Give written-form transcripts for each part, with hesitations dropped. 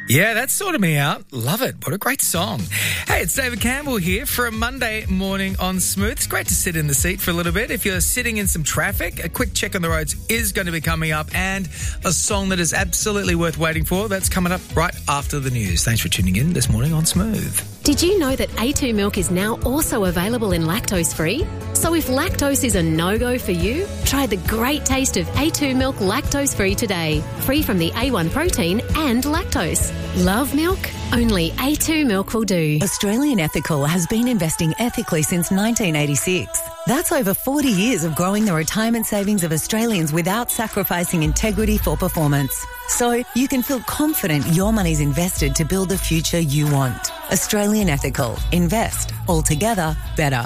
Yeah, that sorted me out. Love it. What a great song. Hey, it's David Campbell here for a Monday morning on Smooth. It's great to sit in the seat for a little bit. If you're sitting in some traffic, a quick check on the roads is going to be coming up, and a song that is absolutely worth waiting for, that's coming up right after the news. Thanks for tuning in this morning on Smooth. Did you know that A2 milk is now also available in lactose-free? So if lactose is a no-go for you, try the great taste of A2 milk lactose-free today. Free from the A1 protein and lactose. Love milk? Only A2 milk will do. Australian Ethical has been investing ethically since 1986. That's over 40 years of growing the retirement savings of Australians without sacrificing integrity for performance. So you can feel confident your money's invested to build the future you want. Australian Ethical. Invest. Altogether better.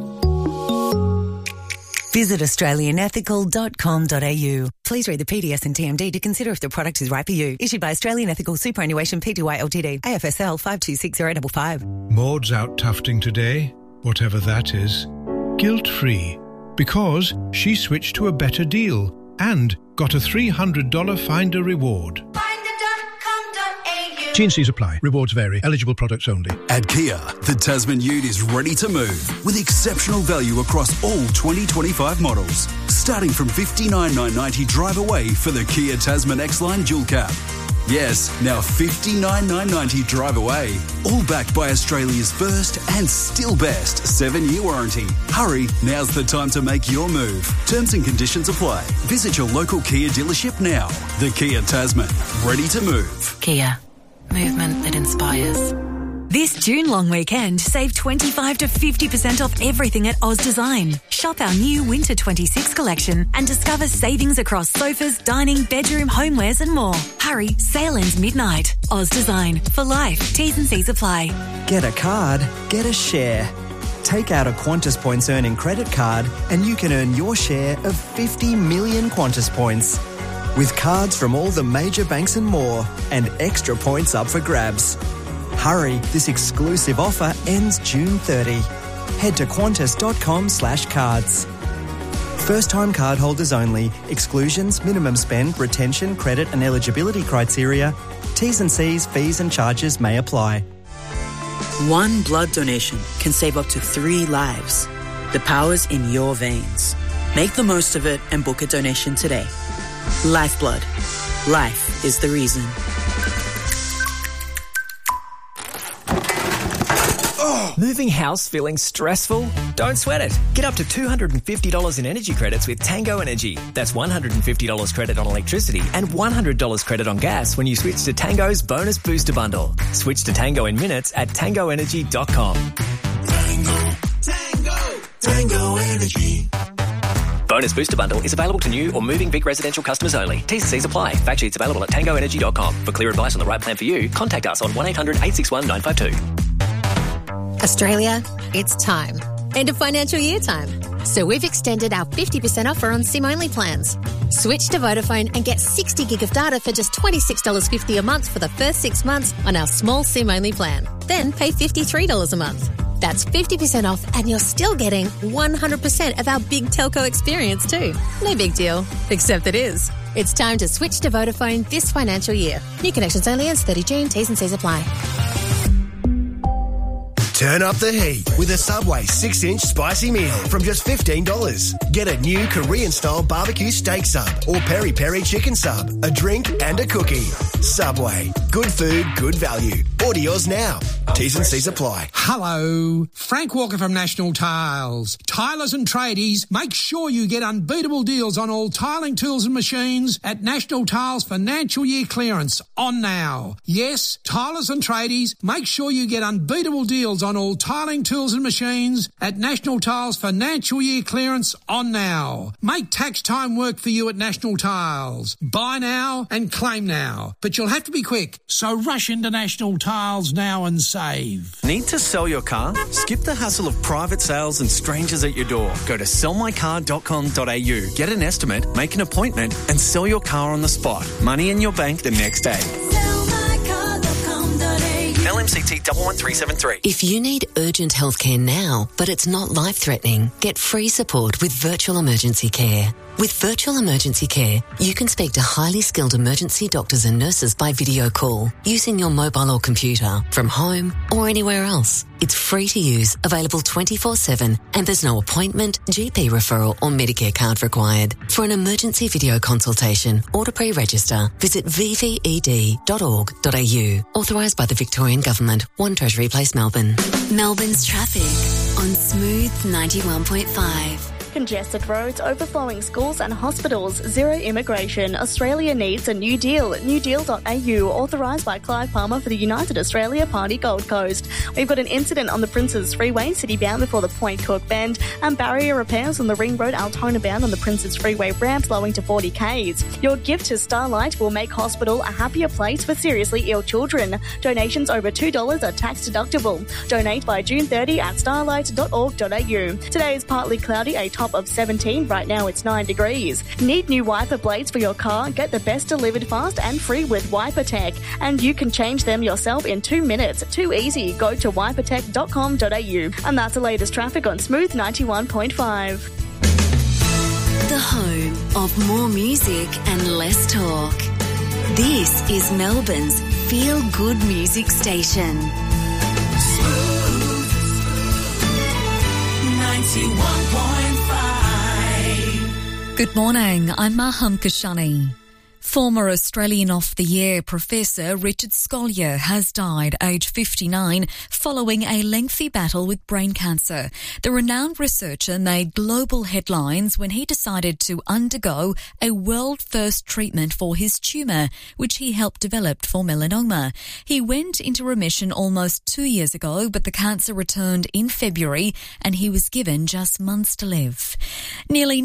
Visit australianethical.com.au. Please read the PDS and TMD to consider if the product is right for you. Issued by Australian Ethical Superannuation Pty Ltd. AFSL 526055. Maud's out tufting today, whatever that is, guilt-free, because she switched to a better deal and got a $300 Finder reward. T&Cs apply. Rewards vary. Eligible products only. At Kia, the Tasman Ute is ready to move with exceptional value across all 2025 models. Starting from $59,990 drive away for the Kia Tasman X-Line Dual Cab. Yes, now $59,990 drive away. All backed by Australia's first and still best 7-year warranty. Hurry, now's the time to make your move. Terms and conditions apply. Visit your local Kia dealership now. The Kia Tasman, ready to move. Kia. Movement that inspires. This June long weekend, save 25 to 50% off everything at Oz Design. Shop our new Winter 26 collection and discover savings across sofas, dining, bedroom, homewares and more. Hurry, sale ends midnight. Oz Design. For life. T's and C's apply. Get a card, get a share. Take out a Qantas Points earning credit card and you can earn your share of 50 million Qantas Points. With cards from all the major banks and more, and extra points up for grabs. Hurry, this exclusive offer ends June 30. Head to qantas.com/cards. First-time cardholders only. Exclusions, minimum spend, retention, credit and eligibility criteria. T's and C's, fees and charges may apply. One blood donation can save up to 3 lives. The power's in your veins. Make the most of it and book a donation today. Lifeblood. Life is the reason. Moving house feeling stressful? Don't sweat it. Get up to $250 in energy credits with Tango Energy. That's $150 credit on electricity and $100 credit on gas when you switch to Tango's Bonus Booster Bundle. Switch to Tango in minutes at tangoenergy.com. Tango Energy. Bonus Booster Bundle is available to new or moving Vic residential customers only. T's and C's apply. Fact sheets available at tangoenergy.com. For clear advice on the right plan for you, contact us on 1-800-861-952. Australia, it's time. End of financial year time. So we've extended our 50% offer on SIM-only plans. Switch to Vodafone and get 60 gig of data for just $26.50 a month for the first 6 months on our small SIM-only plan. Then pay $53 a month. That's 50% off and you're still getting 100% of our big telco experience too. No big deal, except it is. It's time to switch to Vodafone this financial year. New connections only ends 30 June. T's and C's apply. Turn up the heat with a Subway 6-inch spicy meal from just $15. Get a new Korean-style barbecue steak sub or peri-peri chicken sub, a drink and a cookie. Subway. Good food, good value. Order yours now. T's and C's apply. Hello. Frank Walker from National Tiles. Tilers and tradies, make sure you get unbeatable deals on all tiling tools and machines at National Tiles Financial Year Clearance on now. Yes, tilers and tradies, make sure you get unbeatable deals on all tiling tools and machines at National Tiles Financial Year Clearance on now. Make tax time work for you at National Tiles. Buy now and claim now. But you'll have to be quick, so rush into National Tiles now and save. Need to sell your car? Skip the hassle of private sales and strangers at your door. Go to sellmycar.com.au. Get an estimate, make an appointment and sell your car on the spot. Money in your bank the next day. LMCT 11373. If you need urgent healthcare now, but it's not life-threatening, get free support with Virtual Emergency Care. With virtual emergency care, you can speak to highly skilled emergency doctors and nurses by video call using your mobile or computer from home or anywhere else. It's free to use, available 24/7, and there's no appointment, GP referral or Medicare card required. For an emergency video consultation or to pre-register, visit vved.org.au. Authorised by the Victorian Government, 1 Treasury Place, Melbourne. Melbourne's traffic on Smooth 91.5. Congested roads, overflowing schools and hospitals, zero immigration. Australia needs a new deal. Newdeal.au, authorised by Clive Palmer for the United Australia Party Gold Coast. We've got an incident on the Princes Freeway, city-bound before the Point Cook Bend, and barrier repairs on the Ring Road, Altona-bound on the Princes Freeway ramp, slowing to 40 k's. Your gift to Starlight will make hospital a happier place for seriously ill children. Donations over $2 are tax deductible. Donate by June 30 at starlight.org.au. Today is partly cloudy, a top of 17. Right now it's 9 degrees. Need new wiper blades for your car? Get the best delivered fast and free with Wiper Tech. And you can change them yourself in 2 minutes. Too easy. Go to wipertech.com.au. And that's the latest traffic on Smooth 91.5. The home of more music and less talk. This is Melbourne's feel-good music station. Smooth 91.5. Good morning, I'm Maham Kashani. Former Australian of the Year Professor Richard Scolyer has died aged 59 following a lengthy battle with brain cancer. The renowned researcher made global headlines when he decided to undergo a world-first treatment for his tumour, which he helped develop for melanoma. He went into remission almost 2 years ago, but the cancer returned in February and he was given just months to live. Nearly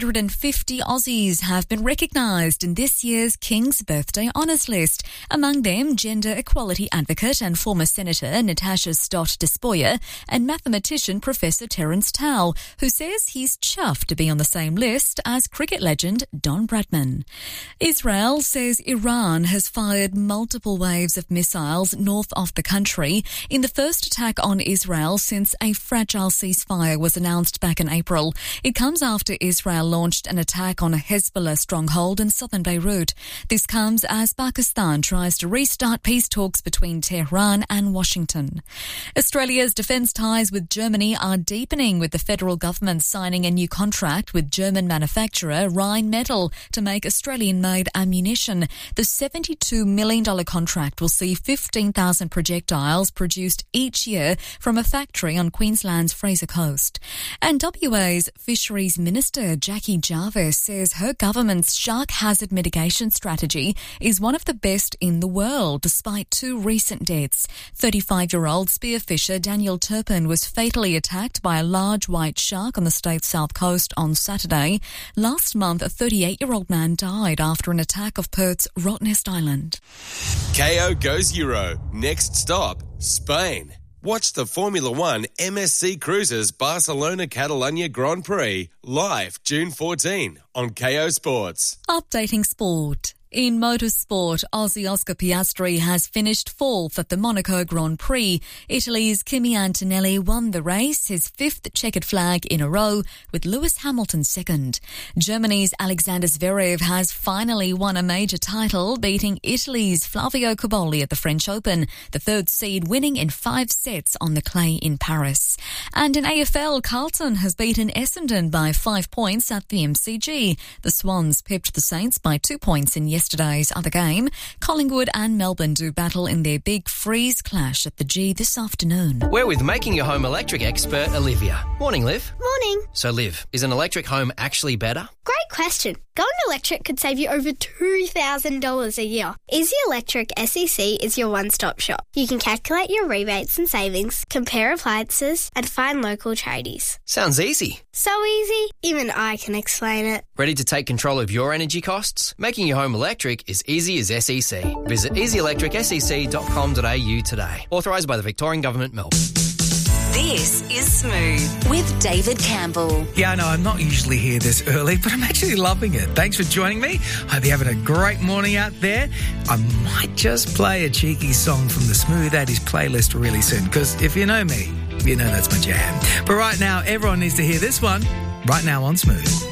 950 Aussies have been recognised in this year's King's Birthday Honours List. Among them, gender equality advocate and former Senator Natasha Stott Despoja and mathematician Professor Terence Tao, who says he's chuffed to be on the same list as cricket legend Don Bradman. Israel says Iran has fired multiple waves of missiles north of the country in the first attack on Israel since a fragile ceasefire was announced back in April. It comes after Israel launched an attack on a Hezbollah stronghold in southern Beirut. This comes as Pakistan tries to restart peace talks between Tehran and Washington. Australia's defence ties with Germany are deepening, with the federal government signing a new contract with German manufacturer Rheinmetall to make Australian-made ammunition. The $72 million contract will see 15,000 projectiles produced each year from a factory on Queensland's Fraser Coast. And WA's Fisheries Minister Jackie Jarvis says her government's shark hazard mitigation strategy is one of the best in the world, despite 2 recent deaths. 35-year-old spearfisher Daniel Turpin was fatally attacked by a large white shark on the state's south coast on Saturday. Last month, a 38-year-old man died after an attack of Perth's Rottnest Island. KO goes Euro. Next stop, Spain. Watch the Formula One MSC Cruises Barcelona Catalunya Grand Prix live June 14 on KO Sports. Updating sport. In motorsport, Aussie Oscar Piastri has finished 4th at the Monaco Grand Prix. Italy's Kimi Antonelli won the race, his 5th checkered flag in a row, with Lewis Hamilton 2nd. Germany's Alexander Zverev has finally won a major title, beating Italy's Flavio Cobolli at the French Open, the 3rd seed winning in 5 sets on the clay in Paris. And in AFL, Carlton has beaten Essendon by 5 points at the MCG. The Swans pipped the Saints by 2 points in yesterday's other game. Collingwood and Melbourne do battle in their big freeze clash at the G this afternoon. We're with Making Your Home electric expert Olivia. Morning, Liv. Morning. So, Liv, is an electric home actually better? Great question. Going electric could save you over $2,000 a year. Easy Electric SEC is your one-stop shop. You can calculate your rebates and savings, compare appliances, and find local tradies. Sounds easy. So easy, even I can explain it. Ready to take control of your energy costs? Making your home electric is easy as SEC. Visit easyelectricsec.com.au today. Authorised by the Victorian Government, Melbourne. This is Smooth with David Campbell. Yeah, I know I'm not usually here this early, but I'm actually loving it. Thanks for joining me. Hope you're having a great morning out there. I might just play a cheeky song from the Smooth 80s playlist really soon, because if you know me, you know that's my jam. But right now, everyone needs to hear this one right now on Smooth.